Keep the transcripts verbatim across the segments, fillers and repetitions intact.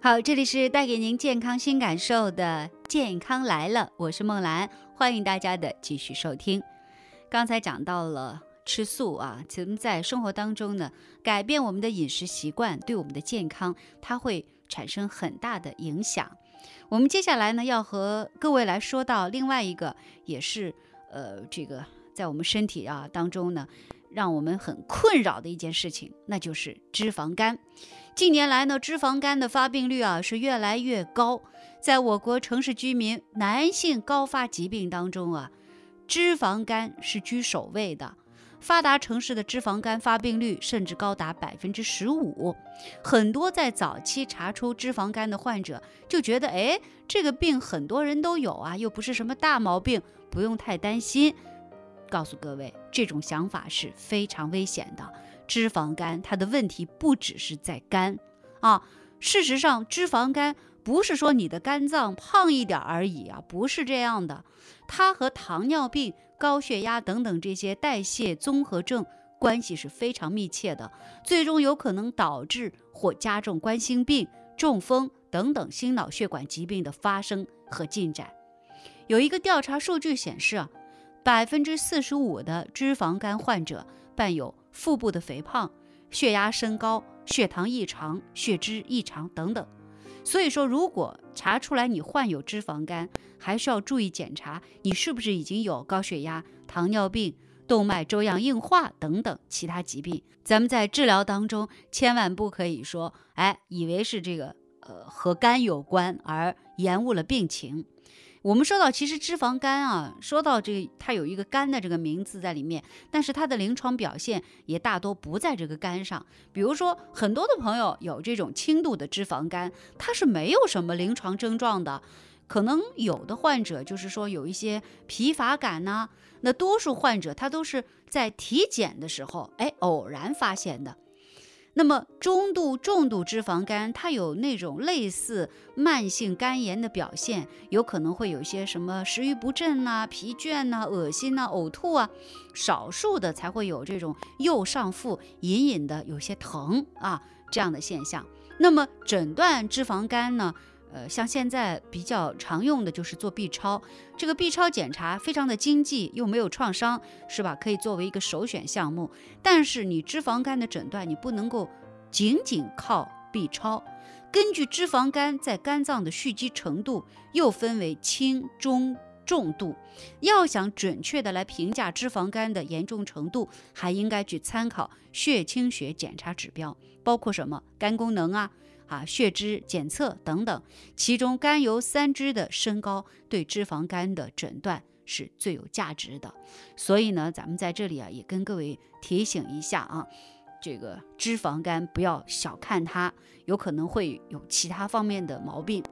好，这里是带给您健康新感受的健康来了，我是梦兰，欢迎大家的继续收听。刚才讲到了吃素啊，其实在生活当中呢，改变我们的饮食习惯，对我们的健康，它会产生很大的影响。我们接下来呢，要和各位来说到另外一个，也是呃，这个在我们身体啊当中呢，让我们很困扰的一件事情，那就是脂肪肝。近年来呢，脂肪肝的发病率啊是越来越高，在我国城市居民男性高发疾病当中啊，脂肪肝是居首位的。发达城市的脂肪肝发病率甚至高达百分之十五，很多在早期查出脂肪肝的患者就觉得，哎，这个病很多人都有啊，又不是什么大毛病，不用太担心。告诉各位，这种想法是非常危险的。脂肪肝它的问题不只是在肝啊，事实上，脂肪肝不是说你的肝脏胖一点而已啊，不是这样的，它和糖尿病、高血压等等这些代谢综合症关系是非常密切的，最终有可能导致或加重冠心病、中风等等心脑血管疾病的发生和进展。有一个调查数据显示啊，百分之四十五的脂肪肝患者伴有腹部的肥胖、血压升高、血糖异常、血脂异常等等。所以说，如果查出来你患有脂肪肝，还需要注意检查你是不是已经有高血压、糖尿病、动脉粥样硬化等等其他疾病。咱们在治疗当中千万不可以说，哎，以为是这个呃和肝有关而延误了病情。我们说到，其实脂肪肝啊，说到这个，它有一个肝的这个名字在里面，但是它的临床表现也大多不在这个肝上。比如说，很多的朋友有这种轻度的脂肪肝，它是没有什么临床症状的，可能有的患者就是说有一些疲乏感呐、啊，那多数患者他都是在体检的时候，哎，偶然发现的。那么中度、重度脂肪肝，它有那种类似慢性肝炎的表现，有可能会有一些什么食欲不振呐、疲倦呐、恶心呐、呕吐啊，少数的才会有这种右上腹隐隐的有些疼啊这样的现象。那么诊断脂肪肝呢？呃，像现在比较常用的就是做 B 超，这个 B 超检查非常的经济，又没有创伤，是吧？可以作为一个首选项目。但是你脂肪肝的诊断，你不能够仅仅靠 B 超。根据脂肪肝在肝脏的蓄积程度，又分为轻、中、重度。要想准确的来评价脂肪肝的严重程度，还应该去参考血清学检查指标，包括什么肝功能啊。啊，血脂检测等等，其中甘油三酯的升高对脂肪肝的诊断是最有价值的。所以呢，咱们在这里啊，也跟各位提醒一下啊，这个脂肪肝不要小看它，有可能会有其他方面的毛病。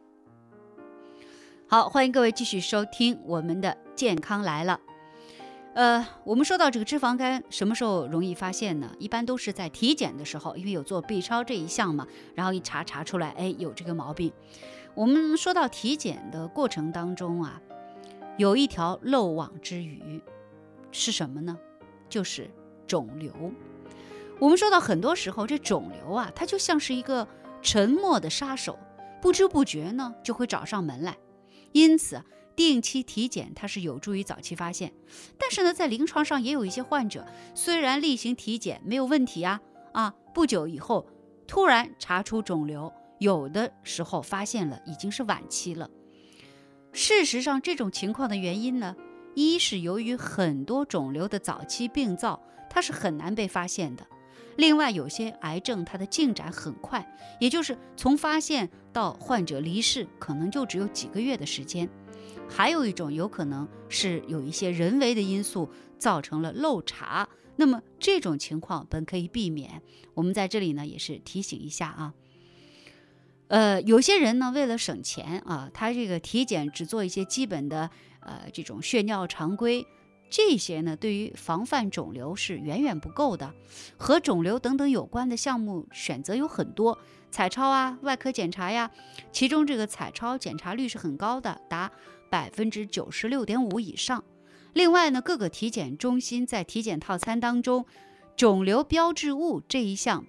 好，欢迎各位继续收听我们的健康来了。呃，我们说到这个脂肪肝什么时候容易发现呢？一般都是在体检的时候，因为有做 B 超这一项嘛，然后一查查出来，哎，有这个毛病。我们说到体检的过程当中啊，有一条漏网之鱼是什么呢？就是肿瘤。我们说到很多时候，这肿瘤啊，它就像是一个沉默的杀手，不知不觉呢就会找上门来。因此定期体检它是有助于早期发现，但是呢，在临床上也有一些患者，虽然例行体检没有问题啊，啊，不久以后突然查出肿瘤，有的时候发现了已经是晚期了。事实上，这种情况的原因呢，一是由于很多肿瘤的早期病灶它是很难被发现的，另外有些癌症它的进展很快，也就是从发现到患者离世可能就只有几个月的时间。还有一种有可能是有一些人为的因素造成了漏查，那么这种情况本可以避免。我们在这里呢也是提醒一下啊，呃，有些人呢为了省钱啊，他这个体检只做一些基本的呃这种血尿常规，这些呢对于防范肿瘤是远远不够的。和肿瘤等等有关的项目选择有很多，彩超啊、外科检查呀，其中这个彩超检查率是很高的，达百分之九十六点五以上。另外呢，各个体检中心在体检套餐当中，肿瘤标志物这一项